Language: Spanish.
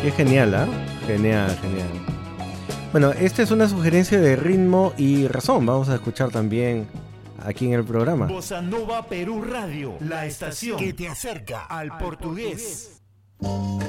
Qué genial, ¿ah? Genial, genial. Bueno, esta es una sugerencia de ritmo y razón. Vamos a escuchar también aquí en el programa. Bossa Nova Perú Radio, la estación que te acerca al portugués.